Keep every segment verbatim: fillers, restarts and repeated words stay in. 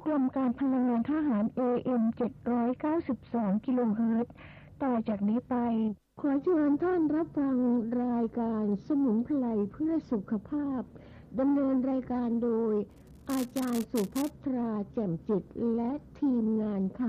กรมการพลังงานทหาร เอ เอ็ม เจ็ดร้อยเก้าสิบสอง กิโลเฮิรตซ์ต่อจากนี้ไปขอเชิญท่านรับฟังรายการสมุนไพรเพื่อสุขภาพดำเนินรายการโดยอาจารย์สุภัทราแจ่มจิตและทีมงานค่ะ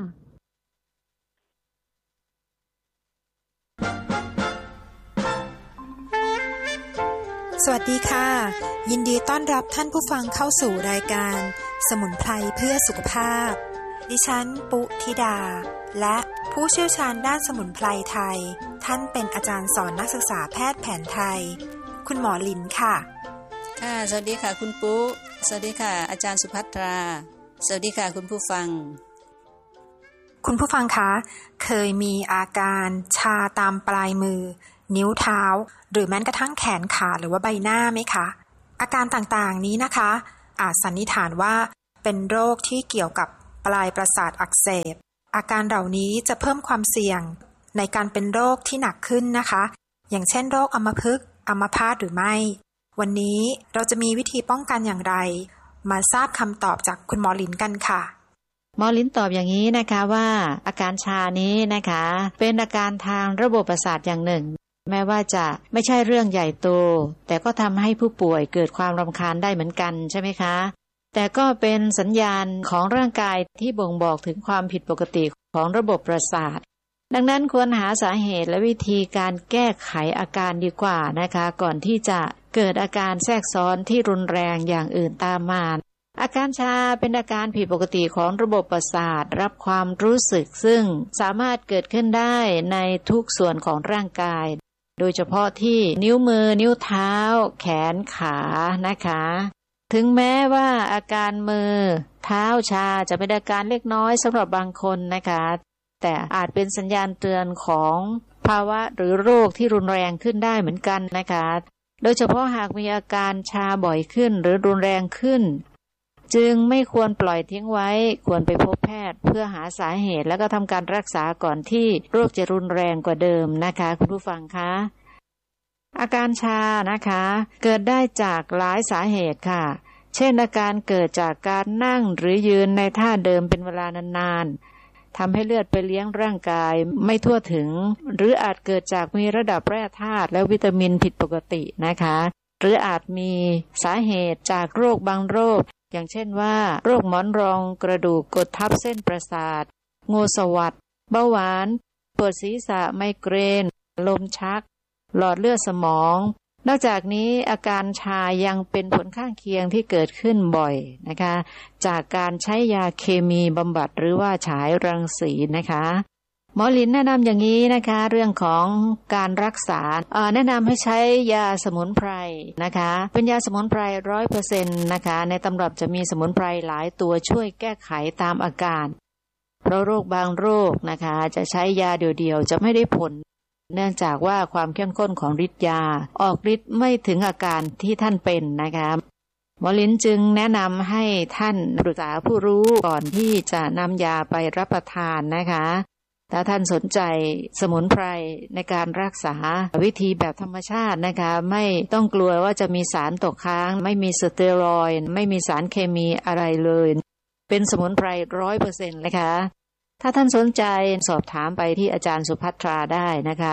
สวัสดีค่ะยินดีต้อนรับท่านผู้ฟังเข้าสู่รายการสมุนไพรเพื่อสุขภาพดิฉันปุธิดาและผู้เชี่ยวชาญด้านสมุนไพรไทยท่านเป็นอาจารย์สอนนักศึกษาแพทย์แผนไทยคุณหมอลินค่ะค่ะสวัสดีค่ะคุณปุสวัสดีค่ะอาจารย์สุภัทราสวัสดีค่ะคุณผู้ฟังคุณผู้ฟังคะเคยมีอาการชาตามปลายมือนิ้วเท้าหรือแม้กระทั่งแขนขาหรือว่าใบหน้าไหมคะอาการต่างๆนี้นะคะอาจสันนิษฐานว่าเป็นโรคที่เกี่ยวกับปลายประสาทอักเสบอาการเหล่านี้จะเพิ่มความเสี่ยงในการเป็นโรคที่หนักขึ้นนะคะอย่างเช่นโรคอัมพฤกษ์อัมพาตหรือไม่วันนี้เราจะมีวิธีป้องกันอย่างไรมาทราบคำตอบจากคุณหมอลินกันค่ะหมอลินตอบอย่างนี้นะคะว่าอาการชานี้นะคะเป็นอาการทางระบบประสาทอย่างหนึ่งแม้ว่าจะไม่ใช่เรื่องใหญ่โตแต่ก็ทำให้ผู้ป่วยเกิดความรำคาญได้เหมือนกันใช่ไหมคะแต่ก็เป็นสัญญาณของร่างกายที่บ่งบอกถึงความผิดปกติของระบบประสาทดังนั้นควรหาสาเหตุและวิธีการแก้ไขอาการดีกว่านะคะก่อนที่จะเกิดอาการแทรกซ้อนที่รุนแรงอย่างอื่นตามมาอาการชาเป็นอาการผิดปกติของระบบประสาทรับความรู้สึกซึ่งสามารถเกิดขึ้นได้ในทุกส่วนของร่างกายโดยเฉพาะที่นิ้วมือนิ้วเท้าแขนขานะคะถึงแม้ว่าอาการมือเท้าชาจะเป็นอาการเล็กน้อยสำหรับบางคนนะคะแต่อาจเป็นสัญญาณเตือนของภาวะหรือโรคที่รุนแรงขึ้นได้เหมือนกันนะคะโดยเฉพาะหากมีอาการชาบ่อยขึ้นหรือรุนแรงขึ้นจึงไม่ควรปล่อยทิ้งไว้ควรไปพบแพทย์เพื่อหาสาเหตุแล้วก็ทำการรักษาก่อนที่โรคจะรุนแรงกว่าเดิมนะคะคุณผู้ฟังคะอาการชานะคะเกิดได้จากหลายสาเหตุค่ะเช่นอาการเกิดจากการนั่งหรือยืนในท่าเดิมเป็นเวลานานๆทำให้เลือดไปเลี้ยงร่างกายไม่ทั่วถึงหรืออาจเกิดจากมีระดับแร่ธาตุและวิตามินผิดปกตินะคะหรืออาจมีสาเหตุจากโรคบางโรคอย่างเช่นว่าโรคหมอนรองกระดูกกดทับเส้นประสาทงูสวัสดเบาหวานปวดศีรษะไมเกรนลมชักหลอดเลือดสมองนอกจากนี้อาการชายังเป็นผลข้างเคียงที่เกิดขึ้นบ่อยนะคะจากการใช้ยาเคมีบำบัดหรือว่าฉายรังสีนะคะหมอลินแนะนำอย่างนี้นะคะเรื่องของการรักษาแนะนำให้ใช้ยาสมุนไพรนะคะเป็นยาสมุนไพร ร้อยเปอร์เซ็นต์ นะคะในตำรับจะมีสมุนไพรหลายตัวช่วยแก้ไขตามอาการเพราะโรคบางโรคนะคะจะใช้ยาเดี่ยวๆจะไม่ได้ผลเนื่องจากว่าความเข้มข้นของฤทธิ์ยาออกฤทธิ์ไม่ถึงอาการที่ท่านเป็นนะคะหมอลินจึงแนะนำให้ท่านปรึกษาผู้รู้ก่อนที่จะนำยาไปรับประทานนะคะถ้าท่านสนใจสมุนไพรในการรักษาวิธีแบบธรรมชาตินะคะไม่ต้องกลัวว่าจะมีสารตกค้างไม่มีสเตียรอยด์ไม่มีสารเคมีอะไรเลยเป็นสมุนไพร ร้อยเปอร์เซ็นต์ นะคะถ้าท่านสนใจสอบถามไปที่อาจารย์สุภัทราได้นะคะ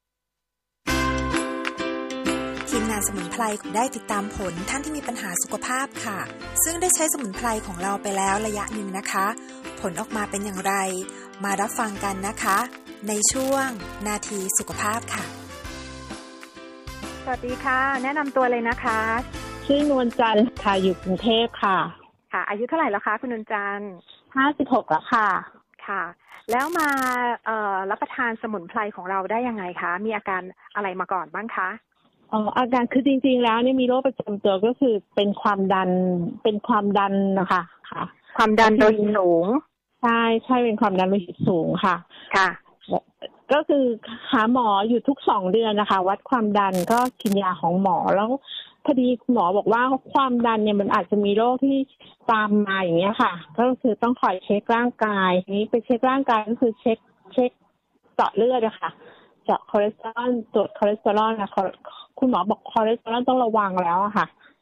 ทีมงานสมุนไพรได้ติดตามผลท่านที่มีปัญหาสุขภาพค่ะซึ่งได้ใช้สมุนไพรของเราไปแล้วระยะหนึ่งนะคะผลออกมาเป็นอย่างไรมารับฟังกันนะคะในช่วงนาทีสุขภาพค่ะสวัสดีค่ะแนะนำตัวเลยนะคะชื่อนวลจันทร์ค่ะอยู่กรุงเทพค่ะค่ะอายุเท่าไหร่แล้วคะคุณนวลจันทร์ห้าสิบหกแล้วค่ะค่ะแล้วมาเอ่อรับประทานสมุนไพรของเราได้ยังไงคะมีอาการอะไรมาก่อนบ้างคะอ๋ออาการคือจริงๆแล้วเนี่ยมีโรคประจำตัวก็คือเป็นความดันเป็นความดันนะคะค่ะความดันโลหิตสูงใช่ใช่เป็นความดันโลหิตสูงค่ะค่ะก็คือหาหมออยู่ทุกสองเดือนนะคะวัดความดันก็กินยาของหมอแล้วพอดีคุณหมอบอกว่าความดันเนี่ยมันอาจจะมีโรคที่ตามมาอย่างเงี้ยค่ะก็คือต้องคอยเช็คร่างกายนี้ไปเช็คร่างกายก็คือเช็คเช็คเจาะเลือดอะค่ะเจาะคอเลสเตอรอลตรวจคอเลสเตอรอลนะคุณหมอบอกคอเลสเตอรอลต้องระวังแล้วอะค่ะก็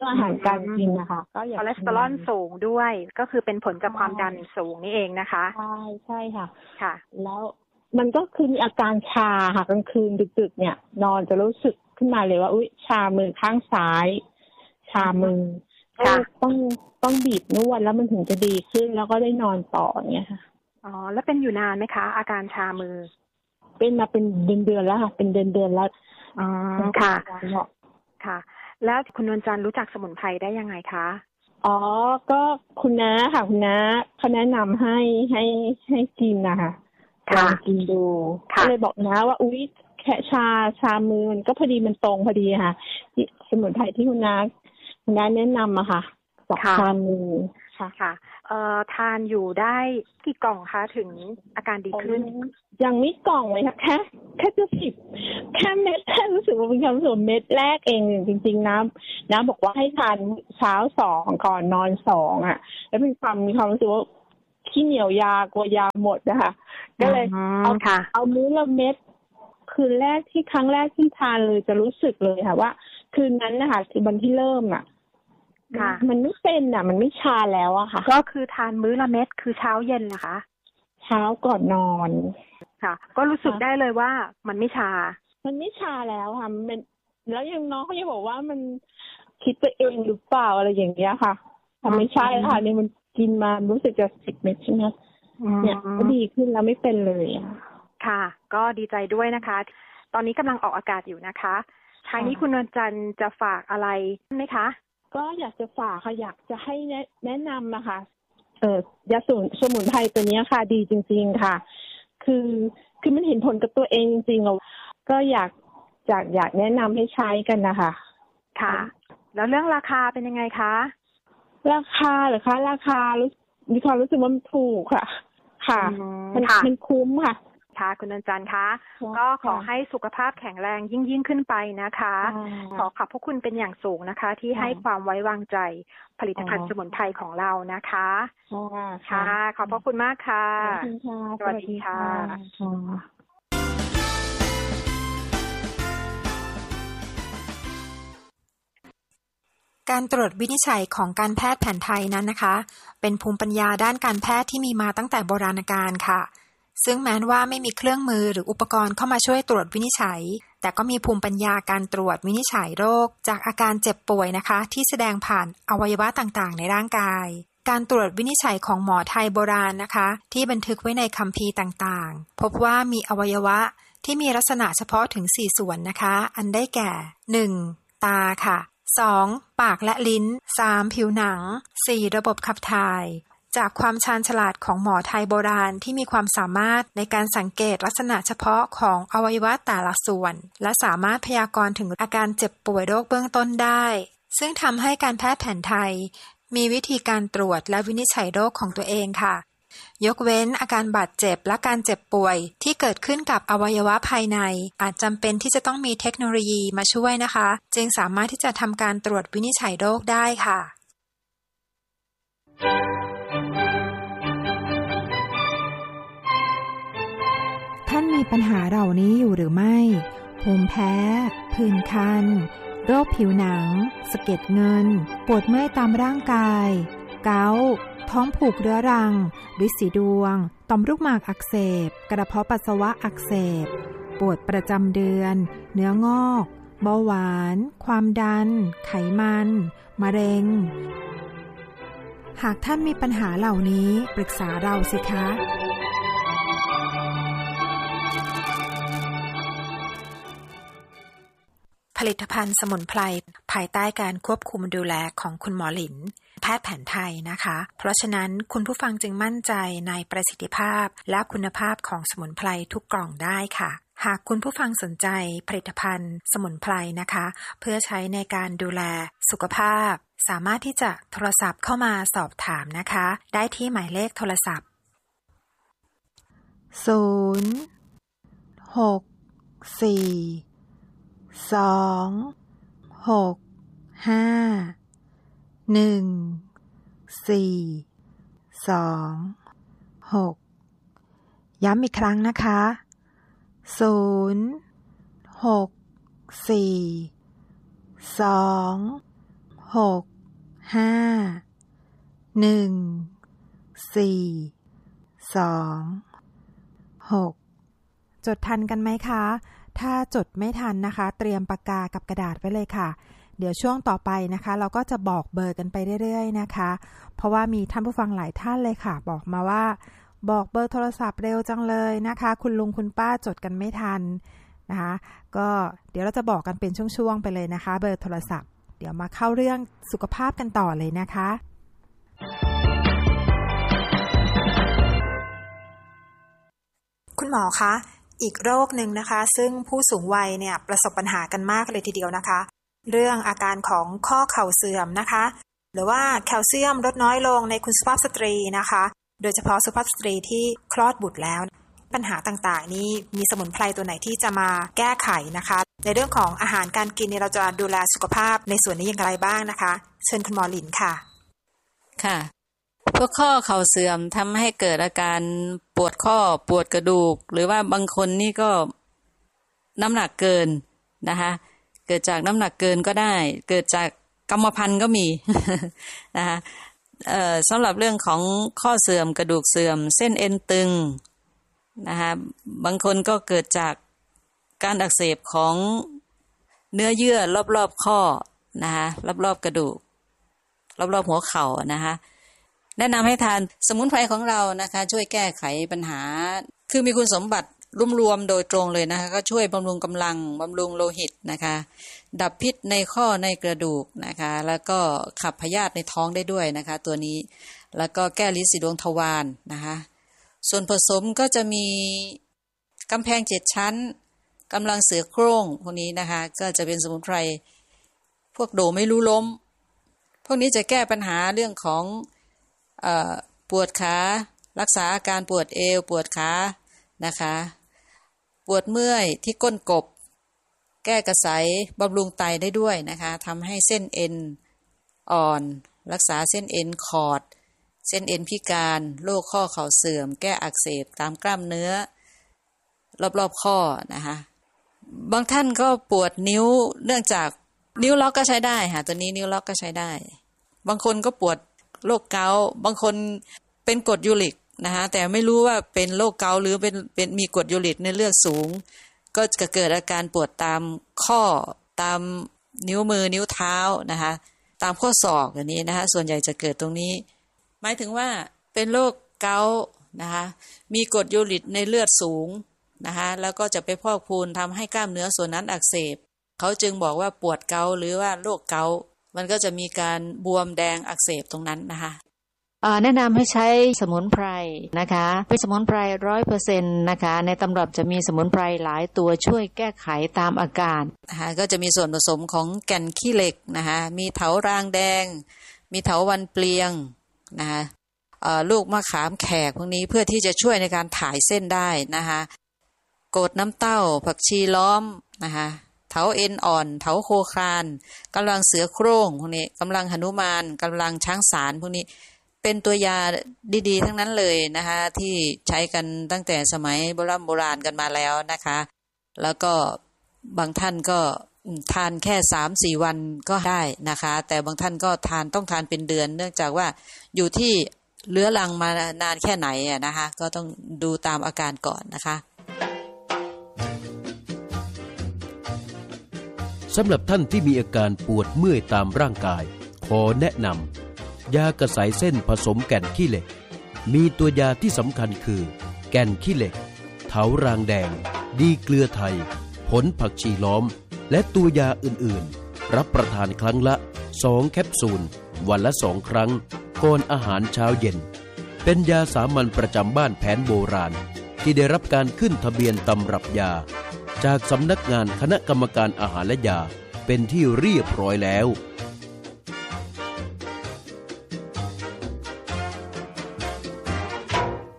อาหารการกินนะคะก็อยากคอเลสเตอรอลสูงด้วยก็คือเป็นผลจากความดันสูงนี่เองนะคะใช่ใช่ค่ะค่ะแล้วมันก็คือมีอาการชาค่ะกลางคืนดึกๆเนี่ยนอนจะรู้สึกขึ้นมาเลยว่าอุ๊ยชามือข้างซ้ายชามือก็ต้องต้องบีบนวดแล้วมันถึงจะดีขึ้นแล้วก็ได้นอนต่อเนี่ยค่ะอ๋อแล้วเป็นอยู่นานไหมคะอาการชามือเป็นมาเป็นเดือนๆแล้วค่ะเป็นเดือนๆแล้วอ๋อค่ะค่ะแล้วคุณนวลจันทร์รู้จักสมุนไพรได้ยังไงคะอ๋อก็คุณน้าค่ะคุณน้าเขาแนะนำให้ให้ให้กินนะคะลองกินดูก็เลยบอกนะว่าอุ๊ยแค่ชาชามือมันก็พอดีมันตรงพอดีค่ะที่สมุนไพรที่คุณน้าคุณน้าแนะนำอะค่ะสองชามือค่ะค่ะเอ่อทานอยู่ได้กี่กล่องคะถึงอาการดีขึ้นยังไม่กล่องเลยค่ะแค่แค่จะสิบแค่เม็ดแค่รู้สึกว่าเป็นความรู้สึกเม็ดแรกเองจริงๆนะนะบอกว่าให้ทานเช้าสองก่อนนอนสองอ่ะแล้วเป็นความมีความรู้สึกว่าขี้เหนียวยากลัวยาหมดนะคะก็เลยเอาเอามื้อละเม็ดคืนแรกที่ครั้งแรกที่ทานเลยจะรู้สึกเลยค่ะว่าคืนนั้นนะคะคือวันที่เริ่มอ่ะมันไม่เป็นอ่ะมันไม่ชาแล้วอะค่ะก็คือทานมื้อละเม็ดคือเช้าเย็นนะคะเช้าก่อนนอนค่ะก็รู้สึกได้เลยว่ามันไม่ชามันไม่ชาแล้วค่ะมันแล้วยังน้องเขายังบอกว่ามันคิดไปเองหรือเปล่าอะไรอย่างเงี้ยค่ะแต่ไม่ใช่ค่ะนี่มันกินมารู้สึกจะสิบเม็ดใช่ไหมเนี่ยก็ดีขึ้นแล้วไม่เป็นเลยค่ะก็ดีใจด้วยนะคะตอนนี้กำลังออกอากาศอยู่นะคะท้ายนี้คุณนวลจันทร์จะฝากอะไรไหมคะก็อยากจะฝากค่ะอยากจะให้แนะนำนะคะเออยาสูบสมุนไพรตัวนี้ค่ะดีจริงๆค่ะคือคือมันเห็นผลกับตัวเองจริงๆก็อยากอยากอยากแนะนำให้ใช้กันนะคะค่ะแล้วเรื่องราคาเป็นยังไงคะราคาเหรอคะราคามีความรู้สึกว่ามันถูกค่ะค่ะมันมันคุ้มค่ะค่ะคุณนวลจันทร์คะก็ขอให้สุขภาพแข็งแรงยิ่งยิ่งขึ้นไปนะคะขอขอบพระคุณเป็นอย่างสูงนะคะที่ให้ความไว้วางใจผลิตภัณฑ์สมุนไพรของเรานะคะค่ะขอบพระคุณมากค่ะสวัสดีค่ะการตรวจวินิจฉัยของการแพทย์แผนไทยนั้นนะคะเป็นภูมิปัญญาด้านการแพทย์ที่มีมาตั้งแต่โบราณกาลค่ะซึ่งแม้ว่าไม่มีเครื่องมือหรืออุปกรณ์เข้ามาช่วยตรวจวินิจฉัยแต่ก็มีภูมิปัญญาการตรวจวินิจฉัยโรคจากอาการเจ็บป่วยนะคะที่แสดงผ่านอวัยวะต่างๆในร่างกายการตรวจวินิจฉัยของหมอไทยโบราณนะคะที่บันทึกไว้ในคัมภีร์ต่างๆพบว่ามีอวัยวะที่มีลักษณะเฉพาะถึงสี่ส่วนนะคะอันได้แก่ หนึ่ง ตาค่ะสอง ปากและลิ้น สาม ผิวหนัง สี่ ระบบขับถ่ายจากความชาญฉลาดของหมอไทยโบราณที่มีความสามารถในการสังเกตลักษณะเฉพาะของอวัยวะแต่ละส่วนและสามารถพยากรณ์ถึงอาการเจ็บป่วยโรคเบื้องต้นได้ซึ่งทำให้การแพทย์แผนไทยมีวิธีการตรวจและวินิจฉัยโรคของตัวเองค่ะยกเว้นอาการบาดเจ็บและการเจ็บป่วยที่เกิดขึ้นกับอวัยวะภายในอาจจำเป็นที่จะต้องมีเทคโนโลยีมาช่วยนะคะจึงสามารถที่จะทำการตรวจวินิจฉัยโรคได้ค่ะท่านมีปัญหาเหล่านี้อยู่หรือไม่ภูมิแพ้ผื่นคันโรคผิวหนังสะเก็ดเงินปวดเมื่อยตามร่างกายเกาต์ท้องผูกเรื้อรังฤทธิ์สีดวงต่อมลูกหมากอักเสบกระเพาะปัสสาวะอักเสบปวดประจำเดือนเนื้องอกเบาหวานความดันไขมันมะเร็งหากท่านมีปัญหาเหล่านี้ปรึกษาเราสิคะผลิตภัณฑ์สมุนไพรภายใต้การควบคุมดูแลของคุณหมอหลินแพทย์แผนไทยนะคะเพราะฉะนั้นคุณผู้ฟังจึงมั่นใจในประสิทธิภาพและคุณภาพของสมุนไพรทุกกล่องได้ค่ะหากคุณผู้ฟังสนใจผลิตภัณฑ์สมุนไพรนะคะเพื่อใช้ในการดูแลสุขภาพสามารถที่จะโทรศัพท์เข้ามาสอบถามนะคะได้ที่หมายเลขโทรศัพท์ศูนย์ หก สี่ สอง หก ห้า หนึ่ง สี่ สอง หกย้ำอีกครั้งนะคะศูนย์ หก สี่ สอง หหกห้าหนึ่งสี่สองหกจดทันกันไหมคะถ้าจดไม่ทันนะคะเตรียมปากกากับกระดาษไว้เลยค่ะเดี๋ยวช่วงต่อไปนะคะเราก็จะบอกเบอร์กันไปเรื่อยๆนะคะเพราะว่ามีท่านผู้ฟังหลายท่านเลยค่ะบอกมาว่าบอกเบอร์โทรศัพท์เร็วจังเลยนะคะคุณลุงคุณป้าจดกันไม่ทันนะคะก็เดี๋ยวเราจะบอกกันเป็นช่วงๆไปเลยนะคะเบอร์โทรศัพท์เดี๋ยวมาเข้าเรื่องสุขภาพกันต่อเลยนะคะคุณหมอคะอีกโรคหนึ่งนะคะซึ่งผู้สูงวัยเนี่ยประสบปัญหากันมากเลยทีเดียวนะคะเรื่องอาการของข้อเข่าเสื่อมนะคะหรือว่าแคลเซียมลดน้อยลงในคุณสุภาพสตรีนะคะโดยเฉพาะสุภาพสตรีที่คลอดบุตรแล้วปัญหาต่างๆนี้มีสมุนไพรตัวไหนที่จะมาแก้ไขนะคะในเรื่องของอาหารการกินเนี่ยเราจะดูแลสุขภาพในส่วนนี้อย่างไรบ้างนะคะเชิญคุณหมอหลินค่ะค่ะพวกข้อเข่าเสื่อมทำให้เกิดอาการปวดข้อปวดกระดูกหรือว่าบางคนนี่ก็น้ำหนักเกินนะคะเกิดจากน้ำหนักเกินก็ได้เกิดจากกรรมพันธุ์ก็มี นะคะเอ่อสำหรับเรื่องของข้อเสื่อมกระดูกเสื่อมเส้นเอ็นตึงนะคะบางคนก็เกิดจากการอักเสบของเนื้อเยื่อรอบๆข้อนะคะรอบๆกระดูกรอบๆหัวเข่านะคะแนะนำให้ทานสมุนไพรของเรานะคะช่วยแก้ไขปัญหาคือมีคุณสมบัติรวมๆโดยตรงเลยนะคะก็ช่วยบำรุงกำลังบำรุงโลหิตนะคะดับพิษในข้อในกระดูกนะคะแล้วก็ขับพยาธิในท้องได้ด้วยนะคะตัวนี้แล้วก็แก้ลิ้นสีดวงทวารนะคะส่วนผสมก็จะมีกำแพงเจ็ดชั้นกำลังเสือโคร่งพวกนี้นะคะก็จะเป็นสมุนไพรพวกโดไม่รู้ล้มพวกนี้จะแก้ปัญหาเรื่องของเอ่อปวดขารักษาอาการปวดเอวปวดขานะคะปวดเมื่อยที่ก้นกบแก้กระสายบำรุงไตได้ด้วยนะคะทำให้เส้นเอ็นอ่อนรักษาเส้นเอ็นขอดเส้นเอ็นพิการโรคข้อเข่าเสื่อมแก้อักเสบตามกล้ามเนื้อรอบๆข้อนะคะบางท่านก็ปวดนิ้วเนื่องจากนิ้วล็อกก็ใช้ได้ค่ะตัวนี้นิ้วล็อกก็ใช้ได้บางคนก็ปวดโรคเกาต์บางคนเป็นกรดยูริกนะคะแต่ไม่รู้ว่าเป็นโรคเกาต์หรือเป็นเป็นมีกรดยูริกในเลือดสูงก็จะเกิดอาการปวดตามข้อตามนิ้วมือนิ้วเท้านะคะตามข้อศอกอย่างนี้นะคะส่วนใหญ่จะเกิดตรงนี้หมายถึงว่าเป็นโรคเกาต์นะคะมีกรดยูริกในเลือดสูงนะคะแล้วก็จะไปพอกพูนทำให้กล้ามเนื้อส่วนนั้นอักเสบเขาจึงบอกว่าปวดเกาต์หรือว่าโรคเกาต์มันก็จะมีการบวมแดงอักเสบตรงนั้นนะคะแนะนำให้ใช้สมุนไพรนะคะเป็นสมุนไพร ร้อยเปอร์เซ็นต์ นะคะในตำรับจะมีสมุนไพรหลายตัวช่วยแก้ไขตามอาการนะคะก็จะมีส่วนผสมของแก่นขี้เหล็กนะคะมีเถารางแดงมีเถาวัลย์เปลียงนะคะลูกมะขามแขกพวกนี้เพื่อที่จะช่วยในการถ่ายเส้นได้นะคะโกดน้ำเต้าผักชีล้อมนะคะเถาเอ็นอ่อนเถาโคครานกำลังเสือโคร่งพวกนี้กำลังหนุมานกำลังช้างสารพวกนี้เป็นตัวยาดีๆทั้งนั้นเลยนะคะที่ใช้กันตั้งแต่สมัยโบราณโบราณกันมาแล้วนะคะแล้วก็บางท่านก็ทานแค่ สามถึงสี่ วันก็ได้นะคะแต่บางท่านก็ทานต้องทานเป็นเดือนเนื่องจากว่าอยู่ที่เรื้อรังมานานแค่ไหนอ่ะนะคะก็ต้องดูตามอาการก่อนนะคะสำหรับท่านที่มีอาการปวดเมื่อยตามร่างกายขอแนะนำยากระสายเส้นผสมแก่นขี้เหล็กมีตัวยาที่สำคัญคือแก่นขี้เหล็กเถารางแดงดีเกลือไทยผลผักชีล้อมและตัวยาอื่นๆรับประทานครั้งละสองแคปซูลวันละสองครั้งก่อนอาหารเช้าเย็นเป็นยาสามัญประจำบ้านแผนโบราณที่ได้รับการขึ้นทะเบียนตำรับยาจากสำนักงานคณะกรรมการอาหารและยาเป็นที่เรียบร้อยแล้วค่ะ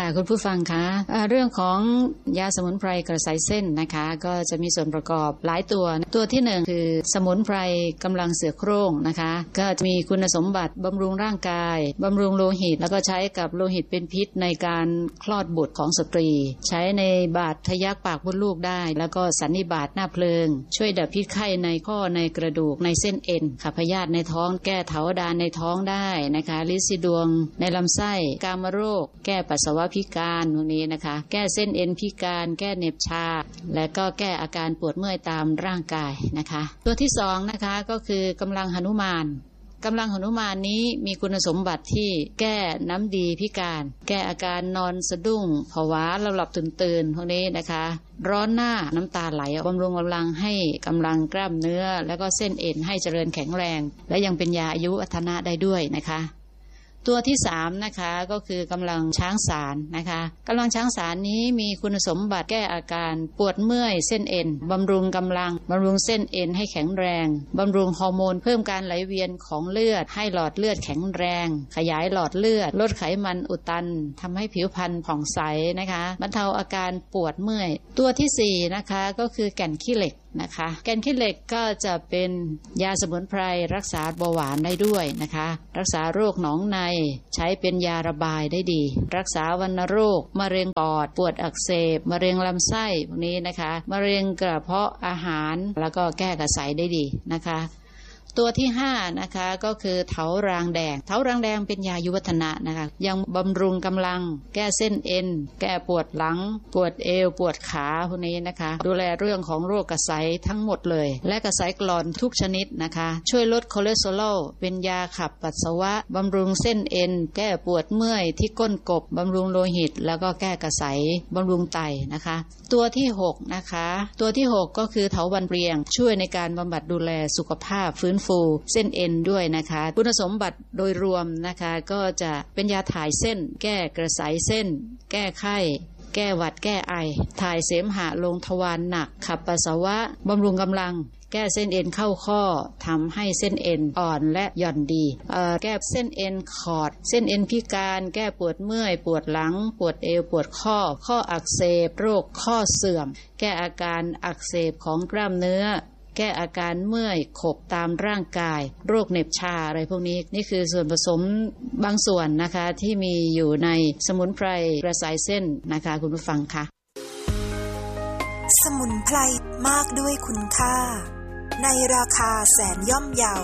คุณผู้ฟังคะเรื่องของยาสมุนไพรกระสายเส้นนะคะก็จะมีส่วนประกอบหลายตัวตัวที่หนึ่งคือสมุนไพรกำลังเสือโคร่งนะคะก็จะมีคุณสมบัติบำรุงร่างกายบำรุงโลหิตแล้วก็ใช้กับโลหิตเป็นพิษในการคลอดบุตรของสตรีใช้ในบาดทะยักปากมดลูกได้แล้วก็สันนิบาตหน้าเพลิงช่วยดับพิษไข้ในข้อในกระดูกในเส้นเอ็นขับพยาธิในท้องแก้เถาดานในท้องได้นะคะลินสีดวงในลำไส้กามโรคแก้ปัสสาวะพิการพวกนี้นะคะแก้เส้นเอ็นพิการแก้เหน็บชาและก็แก้อาการปวดเมื่อยตามร่างกายนะคะตัวที่สองนะคะก็คือกำลังหนุมานกำลังหนุมานนี้มีคุณสมบัติที่แก้น้ำดีพิการแก้อาการนอนสะดุ้งผวาหลับหลับตื่นตื่นพวกนี้นะคะร้อนหน้าน้ำตาไหลบำรุงกำลังให้กำลังกล้ามเนื้อแล้วก็เส้นเอ็นให้เจริญแข็งแรงและยังเป็นยาอายุวัฒนะได้ด้วยนะคะตัวที่สามนะคะก็คือกำลังช้างสารนะคะกำลังช้างสารนี้มีคุณสมบัติแก้อาการปวดเมื่อยเส้นเอ็นบำรุงกำลังบำรุงเส้นเอ็นให้แข็งแรงบำรุงฮอร์โมนเพิ่มการไหลเวียนของเลือดให้หลอดเลือดแข็งแรงขยายหลอดเลือดลดไขมันอุดตันทำให้ผิวพรรณผ่องใสนะคะบรรเทาอาการปวดเมื่อยตัวที่สี่นะคะก็คือแก่นขี้เหล็กนะคะแก่นขี้เหล็กก็จะเป็นยาสมุนไพรรักษาเบาหวานได้ด้วยนะคะรักษาโรคหนองในใช้เป็นยาระบายได้ดีรักษาวัณโรคมะเร็งปอดปวดอักเสบมะเร็งลำไส้พวกนี้นะคะมะเร็งกระเพาะอาหารแล้วก็แก้กระสายได้ดีนะคะตัวที่ห้านะคะก็คือเถารางแดงเถารางแดงเป็นยายุวัฒนะนะคะยังบำรุงกำลังแก้เส้นเอ็นแก้ปวดหลังปวดเอวปวดขาพวกนี้นะคะดูแลเรื่องของโรคกระสายทั้งหมดเลยและกระสายกร่อนทุกชนิดนะคะช่วยลดคอเลสเตอรอลเป็นยาขับปัสสาวะบำรุงเส้นเอ็นแก้ปวดเมื่อยที่ก้นกบบำรุงโลหิตแล้วก็แก้กระสายบำรุงไตนะคะตัวที่หกนะคะตัวที่หกก็คือเถาวัลย์เปรียงช่วยในการบำบัดดูแลสุขภาพฟื้นฟูเส้นเอ็นด้วยนะคะคุณสมบัติโดยรวมนะคะก็จะเป็นยาถ่ายเส้นแก้กระสายเส้นแก้ไข้แก้หวัดแก้ไอถ่ายเสมหะลงทวารหนักขับปัสสาวะบำรุงกำลังแก้เส้นเอ็นเข้าข้อทำให้เส้นเอ็นอ่อนและหย่อนดีเอ่อแก้เส้นเอ็นขอดเส้นเอ็นพิการแก้ปวดเมื่อยปวดหลังปวดเอวปวดข้อข้ออักเสบโรคข้อเสื่อมแก้อาการอักเสบของกล้ามเนื้อแก้อาการเมื่อยขบตามร่างกายโรคเหน็บชาอะไรพวกนี้นี่คือส่วนผสมบางส่วนนะคะที่มีอยู่ในสมุนไพรกระสายเส้นนะคะคุณผู้ฟังคะสมุนไพรมากด้วยคุณค่าในราคาแสนย่อมเยา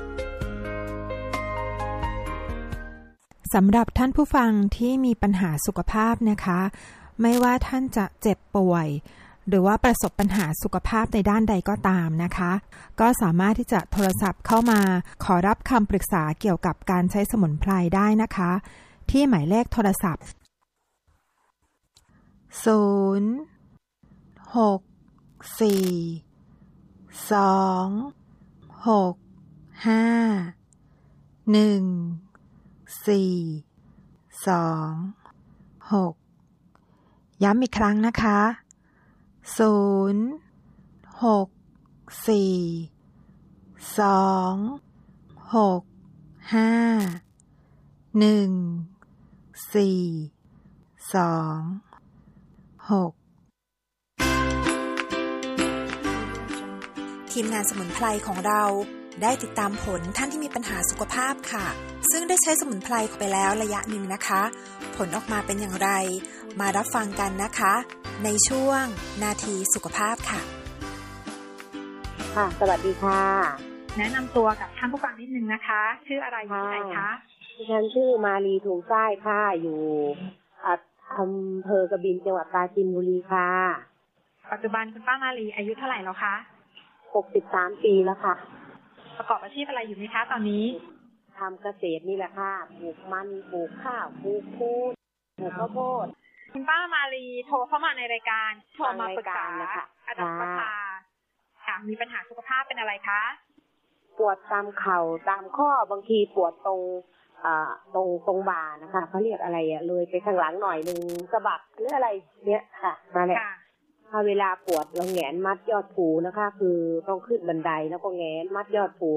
สำหรับท่านผู้ฟังที่มีปัญหาสุขภาพนะคะไม่ว่าท่านจะเจ็บป่วยหรือว่าประสบปัญหาสุขภาพในด้านใดก็ตามนะคะก็สามารถที่จะโทรศัพท์เข้ามาขอรับคำปรึกษาเกี่ยวกับการใช้สมุนไพรได้นะคะที่หมายเลขโทรศัพท์ศูนย์ หก สี่ สอง หก ห้า หนึ่ง สี่ สอง หกย้ำอีกครั้งนะคะศูนย์ หก สี่ สอง หก ห้า หนึ่ง สี่ สอง หกทีมงานสมุนไพรของเราได้ติดตามผลท่านที่มีปัญหาสุขภาพค่ะซึ่งได้ใช้สมุนไพรไปแล้วระยะหนึ่งนะคะผลออกมาเป็นอย่างไรมารับฟังกันนะคะในช่วงนาทีสุขภาพค่ะค่ะสวัสดีค่ะแนะนำตัวกับท่านผู้ฟังนิดนึงนะคะชื่ออะไรอยู่ที่ไหนคะดิฉันชื่อมาลีถุงใต้ค่ะอยู่อำเภอกบินจังหวัดปราจีนบุรีค่ะปัจจุบันคุณป้ามาลีอายุเท่าไหร่แล้วคะหกสิบสามปีแล้วค่ะประกอบอาชีพอะไรอยู่ไหมคะตอนนี้ทำเกษตรนี่แหละค่ะปลูกมันปลูกข้าวปลูกพืชปลูกข้าวโพดคุณป้ามาลีโทรเข้ามาในรายการโทรมาปรึกษาอาจารย์ประภาค่ะมีปัญหาสุขภาพเป็นอะไรคะปวดตามเข่าตามข้อบางทีปวดตรงอ่าตรงตรงบ่านะคะเขาเรียกอะไรอ่ะเลยไปข้างหลังหน่อยนึงสะบักหรืออะไรเนี้ยค่ะมาเลยถ้าเวลาปวดเราแหงนมัดยอดภูนะคะคือต้องขึ้นบันไดแล้วก็แหงนมัดยอดภู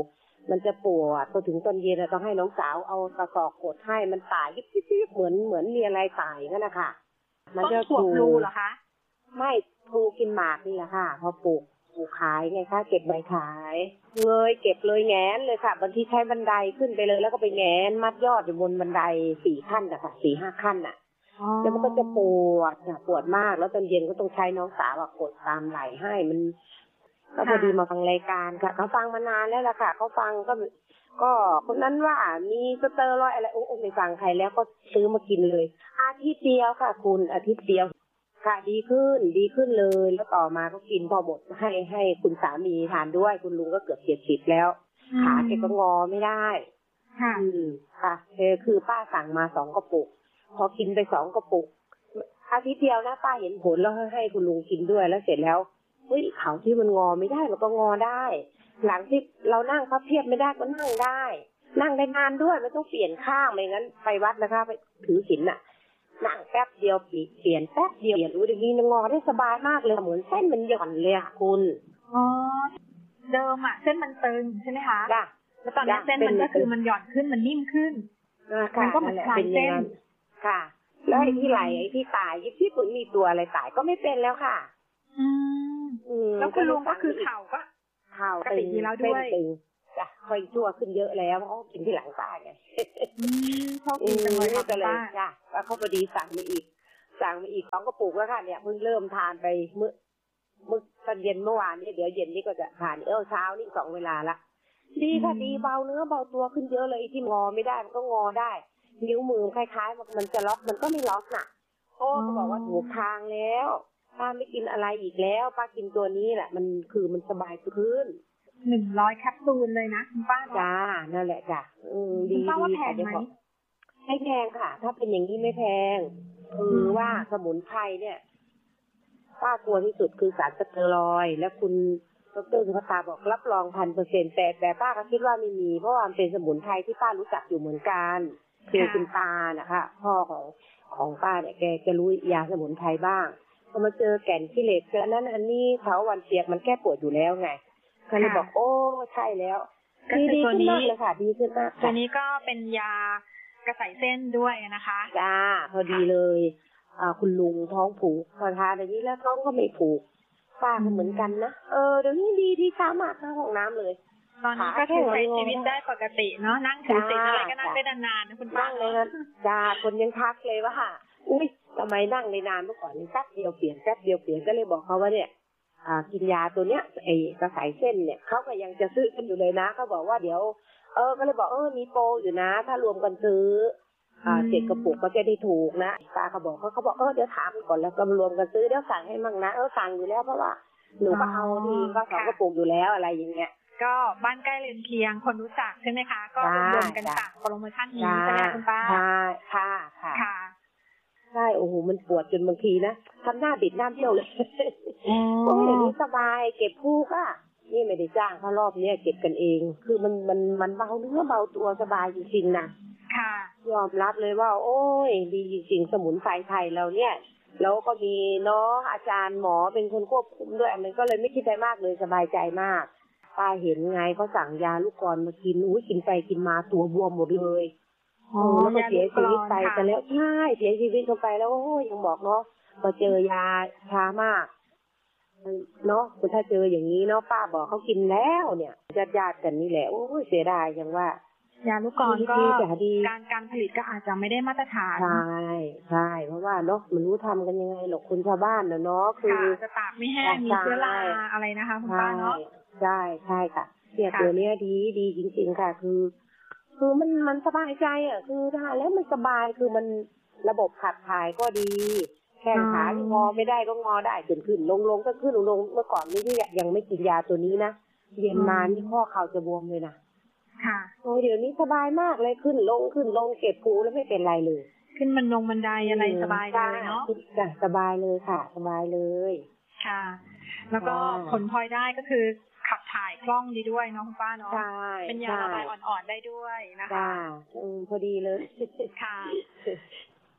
มันจะปวดพอถึงตอนเย็นต้องให้น้องสาวเอากระสอบกดให้มันตายยิบยิบเหมือนเหมือนมีอะไรตายนั่นนะคะมันจะปลูกเหรอคะไม่ปลูกกินหมากนี่แหละค่ะพอปลูกปลูกขายไงคะเก็บใบขายเงยเก็บเลยแงนเลยค่ะบางทีใช้บันไดขึ้นไปเลยแล้วก็ไปแงนมัดยอดอยู่บนบันไดสี่ขั้นอะค่ะสี่ห้าขั้นอะแล้วมันก็จะปวดค่ะปวดมากแล้วตอนเย็นก็ต้องใช้น้องสาวกดตามไหล่ให้มันก็พอดีมาฟังรายการค่ะเขาฟังมานานแล้วล่ะค่ะเขาฟังก็ก็คนนั้นว่ามีสเตอรอยด์อะไรโอ้โอ้ไม่ฟังใครแล้วก็ซื้อมากินเลยอาทิตย์เดียวค่ะคุณอาทิตย์เดียวค่ะดีขึ้นดีขึ้นเลยแล้วต่อมาก็กินพอหมดให้ให้คุณสามีทานด้วยคุณลุงก็เกือบเจ็ดสิบแล้วขาแกก็งอไม่ได้ค่ะอืมค่ะคือคือป้าสั่งมาสองกระปุกพอกินไปสองกระปุกอาทิตย์เดียวนะป้าเห็นผลแล้วให้คุณลุงกินด้วยแล้วเสร็จแล้วเฮ้ยเขาที่มันงอไม่ได้มันก็งอได้หลังที่เรานั่งพับเพียบไม่ได้ก็นั่งได้นั่งได้นานด้วยไม่ต้องเปลี่ยนข้างไม่งั้นไปวัดนะคะไปถือศีลน่ะนั่งแป๊บเดียวเปลี่ยนแป๊บเดียวเปลี่ยนรู้อย่างนี้งอได้สบายมากเลยเหมือนเส้นมันหย่อนเลยค่ะคุณอ๋อเดิมอ่ะเส้นมันตึงใช่ไหมคะจ้ะแล้วตอนนี้เส้นมันก็คือมันหย่อนขึ้นมันนิ่มขึ้นมันก็เหมือนคลายเส้นค่ะแล้วไอ้ที่ไหลไอ้ที่ตายที่ปุ่นมีตัวอะไรตายก็ไม่เป็นแล้วค่ะอืมแล้วคุณลุงก็คือเข่าก็เข่าตึงแล้วด้วยจ้ะค่อยชั่วขึ้นเยอะแล้วเพราะกินที่หลังป้าไงชอบกินจังเลยค่ะป้าจ้ะแล้วเขาพอดีสั่งมาอีกสั่งมาอีกสองกระปุกแล้วค่ะเนี่ยเพิ่งเริ่มทานไปเมื่อเมื่อตอนเย็นเมื่อวานนี้เดี๋ยวเย็นนี้ก็จะทานเออเช้านี่สองเวลาละดีค่ะดีเบาเนื้อเบาตัวขึ้นเยอะเลยที่งอไม่ได้มันก็งอได้นิ้วมือคล้ายๆมันจะล็อกมันก็ไม่ล็อกน่ะโอ้เขาบอกว่าถูกทางแล้วป้าไม่กินอะไรอีกแล้วป้ากินตัวนี้แหละมันคือมันสบายขึ้นหนึ่งร้อยแคปซูลเลยนะคุณป้าจ้านั่นแหละจ้ะอืมดีป้าว่าแพงไหมไม่แพงค่ะถ้าเป็นอย่างนี้ไม่แพงคือว่าสมุนไพรเนี่ยป้ากลัวที่สุดคือสารสเตียรอยด์และคุณดร.สุภตาบอกรับรองพันเปอร์เซ็นต์แต่แต่ป้าก็คิดว่าไม่มีเพราะว่ามันเป็นสมุนไพรที่ป้ารู้จักอยู่เหมือนกันคือคุณตานะคะพ่อของของป้าเนี่ยแกจะรู้ยาสมุนไพรบ้างพอมาเจอแก่นขี้เหล็กแล้วนั้นอันนี้เถาวัลย์เปียกมันแก้ปวดอยู่แล้วไงก็เลยบอกโอ้ใช่แล้วดีดีขึ้นมากเลยค่ะดีขึ้นมากตัวนี้ก็เป็นยากระใสเส้นด้วยนะคะจ้าพอดีเลยอ่าคุณลุงท้องผูกพอทานอย่างนี้แล้วท้องก็ไม่ผูกป้าก็เหมือนกันนะเออเดี๋ยวนี้ดีดีช้ามากเข้าห้องน้ำเลยตอนนี้ก็คือใช้ชีวิตได้ปกติเนาะนั่งถือศีลอะไรก็นั่งได้นานๆนะคุณป้าเลยจ้าคนยังทักเลยว่าอุ้ยทำไมนั่งได้นานเมื่อก่อนนี่แป๊บเดียวเปลี่ยนแป๊บเดียวเปลี่ยนก็เลยบอกเขาว่าเนี่ยอ่ากินยาตัวเนี้ยไอ้กระสายเส้นเนี่ยเขาก็ยังจะซื้อกันอยู่เลยนะเขาบอกว่าเดี๋ยวเออก็เลยบอกเออมีโปรอยู่นะถ้ารวมกันซื้ออ่าเจ็ดกระปุกก็จะได้ถูกนะป้าเขาบอกเขาเขาบอกเออเดี๋ยวถามก่อนแล้วก็รวมกันซื้อเดี๋ยวสั่งให้มั่งนะเออสั่งอยู่แล้วเพราะว่าหนูก็เอาทีก็สองกระปุกอยู่แล้วอะไรอย่างเงี้ยก็บ้านใกล้เรือนเคียงคนรู้จักใช่ไหมคะก็รวมกันสั่งโปรโมชั่นนี้ใช่ไหมคุณป้าค่ะค่ะค่ะใช่โอ้โหมันปวดจนบางทีนะทำหน้าบิดหน้าเบี้ยวเลยโอ้ยอย่างนี้สบายเก็บผู้ก็นี่ไม่ได้จ้างเขารอบนี้เก็บกันเองคือมันมันมันเบาเนื้อเบาตัวสบายจริงๆนะค่ะยอมรับเลยว่าโอ้ยดีจริงๆสมุนไพรไทยเราเนี่ยแล้วก็มีน้องอาจารย์หมอเป็นคนควบคุมด้วยมันก็เลยไม่คิดอะไรมากเลยสบายใจมากป้าเห็นไงเขาสั่งยาลูกกรอนมากินอุ้ยกินไปกินมาตัวบวมหมดเลยโอ้แล้วก็เสียชีวิตไปแต่แล้วใช่เสียชีวิตเข้าไปแล้วโอ้ยยังบอกเนาะพอเจอยาช้ามากเนาะคุณถ้าเจออย่างนี้เนาะป้าบอกเขากินแล้วเนี่ยญาติญาติกันนี่แหละโอ้ยเสียดายยังว่ายาลูกกรอนก็การการผลิตก็อาจจะไม่ได้มาตรฐานใช่ใช่เพราะว่าเนาะมันรู้ทำกันยังไงหรอกคุณชาวบ้านเนาะคือจะตากไม่แห้งมีเชื้อราอะไรนะคะคุณป้าเนาะใช่ใช่ค่ะเนี่ยตัวเนี้ยดีดีจริงๆค่ะคือคือมันมันสบายใจอ่ะคือทานแล้วมันสบายคือมันระบบขับถ่ายก็ดีแข้งขางอไม่ได้ก็งอได้ขึ้นขึ้นลงลงก็ขึ้นลงลงเมื่อก่อนนี่ที่ยังไม่กินยาตัวนี้นะเย็นมานี่ข้อเข่าจะบวมเลยนะค่ะโอ้เดี๋ยวนี้สบายมากเลยขึ้นลงขึ้นลงเก็บผูแล้วไม่เป็นไรเลยขึ้นมันลงบันไดอะไรสบายเลยเนาะจ้ะสบายเลยค่ะสบายเลยค่ะแล้วก็ผลพลอยได้ก็คือขับถ่ายคล่องดีด้วยเนาะคุณป้าเนาะใช่เป็นยาระบายอ่อนๆได้ด้วยนะคะอืมพอดีเลยค่ะ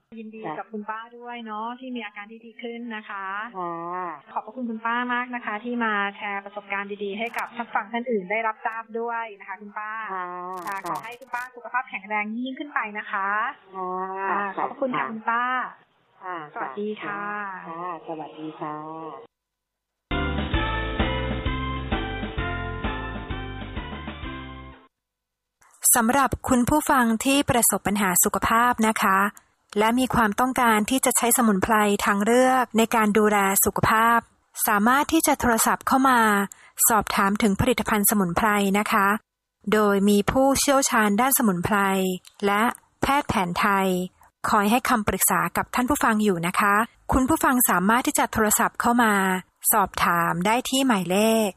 ยินดีกับคุณป้าด้วยเนาะที่มีอาการที่ดีขึ้นนะคะขอบพระคุณคุณป้ามากนะคะที่มาแชร์ประสบการณ์ดีๆให้กับท่านฟังท่านอื่นได้รับทราบด้วยนะคะคุณป้าขอให้คุณป้าสุขภาพแข็งแรงยิ่งขึ้นไปนะคะขอบพระคุณค่ะคุณป้าสวัสดีค่ะสวัสดีค่ะสำหรับคุณผู้ฟังที่ประสบปัญหาสุขภาพนะคะและมีความต้องการที่จะใช้สมุนไพรทางเลือกในการดูแลสุขภาพสามารถที่จะโทรศัพท์เข้ามาสอบถามถึงผลิตภัณฑ์สมุนไพรนะคะโดยมีผู้เชี่ยวชาญด้านสมุนไพรและแพทย์แผนไทยคอยให้คำปรึกษากับท่านผู้ฟังอยู่นะคะคุณผู้ฟังสามารถที่จะโทรศัพท์เข้ามาสอบถามได้ที่หมายเลข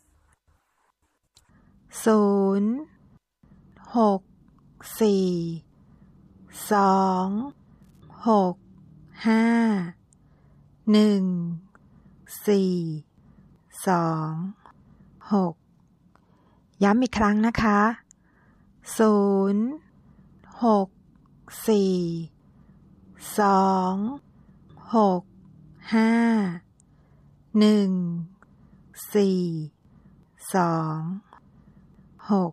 ศูนย์หกสี่สองหกห้าหนึ่งสี่สองหกย้ำอีกครั้งนะคะศูนย์หกสี่สองหกห้าหนึ่งสี่สองหก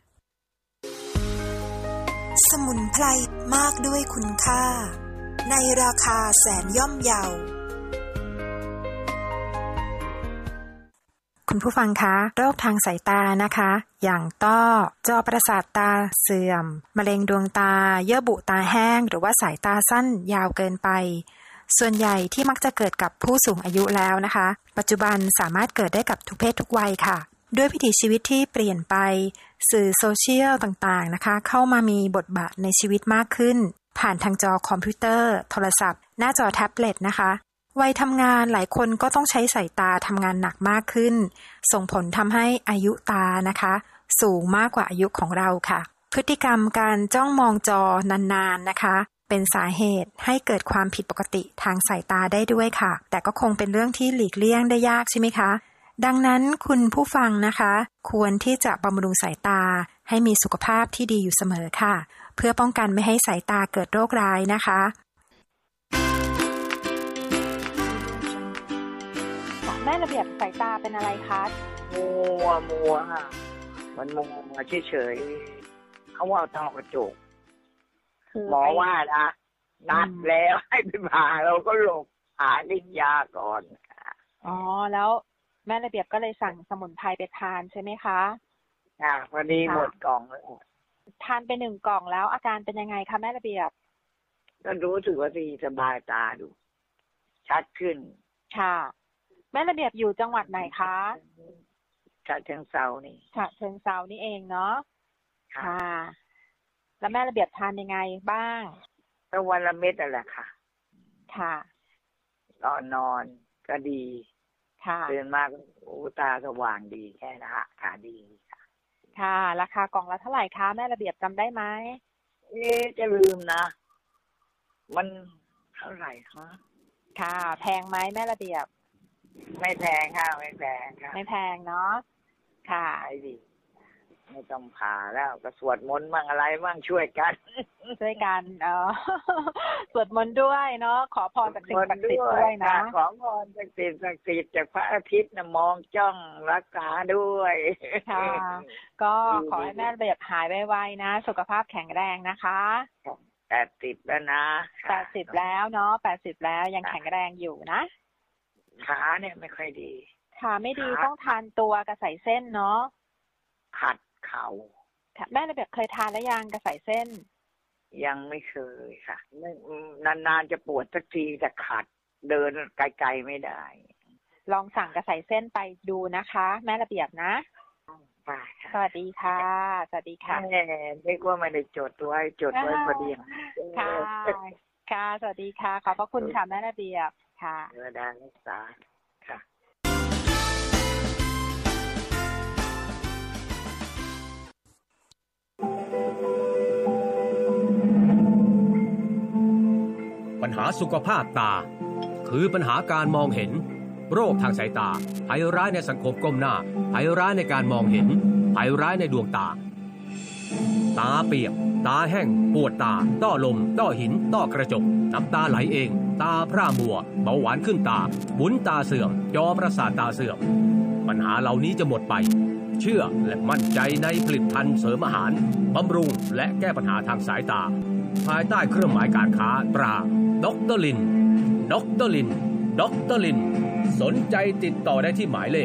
สมุนไพรมากด้วยคุณค่าในราคาแสนย่อมเยาคุณผู้ฟังคะโรคทางสายตานะคะอย่างต้อจอประสาทตาเสื่อมมะเร็งดวงตาเยื่อบุตาแห้งหรือว่าสายตาสั้นยาวเกินไปส่วนใหญ่ที่มักจะเกิดกับผู้สูงอายุแล้วนะคะปัจจุบันสามารถเกิดได้กับทุกเพศทุกวัยค่ะด้วยวิถีชีวิตที่เปลี่ยนไปสื่อโซเชียลต่างๆนะคะเข้ามามีบทบาทในชีวิตมากขึ้นผ่านทางจอคอมพิวเตอร์โทรศัพท์หน้าจอแท็บเล็ตนะคะวัยทำงานหลายคนก็ต้องใช้สายตาทำงานหนักมากขึ้นส่งผลทำให้อายุตานะคะสูงมากกว่าอายุของเราค่ะพฤติกรรมการจ้องมองจอนานๆนะคะเป็นสาเหตุให้เกิดความผิดปกติทางสายตาได้ด้วยค่ะแต่ก็คงเป็นเรื่องที่หลีกเลี่ยงได้ยากใช่ไหมคะดังนั้นคุณผู้ฟังนะคะควรที่จะบำรุงสายตาให้มีสุขภาพที่ดีอยู่เสมอค่ะเพื่อป้องกันไม่ให้สายตาเกิดโรคร้ายนะคะแม่ระเบียบสายตาเป็นอะไรคะมัวมัวค่ะมันมัวมาเฉยๆเขาว่าต้อกระจกหมอว่านะนัดแล้วให้ไปผ่าเราก็หลบหาฤทธิ์ยาก่อนอ๋อแล้วแม่ระเบียบก็เลยสั่งสมุนไพรไปทานใช่ไหมคะค่ะพอดีหมดกล่องแล้วทานไปหนึ่งกล่องแล้วอาการเป็นยังไงคะแม่ระเบียบก็รู้สึกว่าดีสบายตาดูชัดขึ้นค่ะแม่ระเบียบอยู่จังหวัดไหนคะฉะเชิงเทรานี่ฉะเชิงเทรานี่เองเนาะค่ะแล้วแม่ระเบียบทานยังไงบ้างก็วันละเม็ดนั่นแหละค่ะค่ะตอนนอนก็ดีค่ะตื่นมาโอ้ตาสว่างดีแค่นะฮะค่ะดีค่ะค่ะราคากล่องละเท่าไหร่คะแม่ระเบียบจำได้ไหมเอ๊ะจะลืมนะมันเท่าไหร่คะค่ะแพงไหมแม่ระเบียบไม่แพงค่ะไม่แพงค่ะไม่แพงเนาะค่ะไอ้ดิไม่ต้องผ่าแล้วก็สวดมนต์มั่งอะไรมั่งช่วยกันช่วยกันเออสวดมนต์ด้วยเนาะขอพรจากสิ่งศักดิ์สิทธิ์ด้วยนะขอพรจากสิ่งศักดิ์สิทธิ์จากพระอาทิตย์นะมองจ้องรักษาด้วยค่ะก็ขอให้แม่ระเบียบหายไวๆนะสุขภาพแข็งแรงนะคะแปดสิบแล้วนะแปดสิบแล้วเนาะแปดสิบแล้วยังแข็งแรงอยู่นะขาเนี่ยไม่ค่อยดีขาไม่ดีต้องทานตัวกระใสเส้นเนาะขัดเข่าแม่ระเบียบเคยทานแล้วยังกระใสเส้นยังไม่เคยค่ะนานๆจะปวดสักทีแต่ขัดเดินไกลๆไม่ได้ลองสั่งกระใสเส้นไปดูนะคะแม่ระเบียบนะสวัสดีค่ะสวัสดีค่ะแม่ไม่ว่าไม่ได้จดไว้จดไว้พอดีค่ะค่ะสวัสดีค่ะขอบพระคุณค่ะแม่ระเบียบค่ะเวลารักษาค่ะปัญหาสุขภาพตาคือปัญหาการมองเห็นโรคทางสายตาภัยร้ายในสังคมก้มหน้าภัยร้ายในการมองเห็นภัยร้ายในดวงตาตาเปียกตาแห้งปวดตาต้อลมต้อหินต้อกระจกน้ำตาไหลเองตาพร่ามัวเบาหวานขึ้นตาบุนตาเสื่อมจอประสาทตาเสื่อมปัญหาเหล่านี้จะหมดไปเชื่อและมั่นใจในผลิตภัณฑ์เสริมอาหารบำรุงและแก้ปัญหาทางสายตาภายใต้เครื่องหมายการค้าตราด็อกเตอร์ลินด็อกเตอร์ลินด็อกเตอร์ลินสนใจติดต่อได้ที่หมายเลข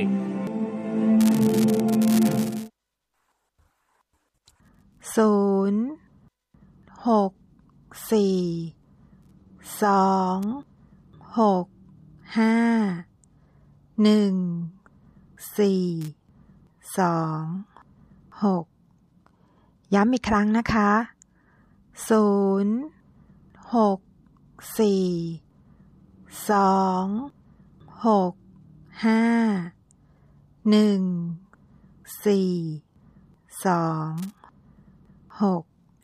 ศูนย์หกสี่สองหกห้าหนึ่งสี่สองหกย้ำอีกครั้งนะคะศูนย์หกสี่สองหกห้าหนึ่งสี่สองหก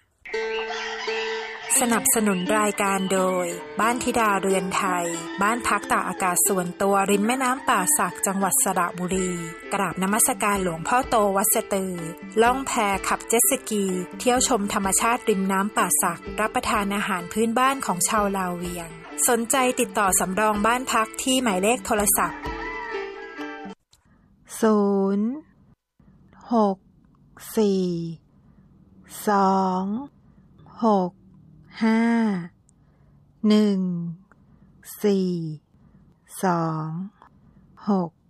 สนับสนุนรายการโดยบ้านธิดาเรือนไทยบ้านพักตากอากาศส่วนตัวริมแม่น้ำป่าสักจังหวัดสระบุรีกราบนมัสการหลวงพ่อโตวัดสะตือล่องแพขับเจ็ตสกีเที่ยวชมธรรมชาติริมน้ำป่าสักรับประทานอาหารพื้นบ้านของชาวลาวเวียงสนใจติดต่อสำรองบ้านพักที่หมายเลขโทรศัพท์ศูนย์หกสี่สองหกห้าหนึ่งสี่สองหก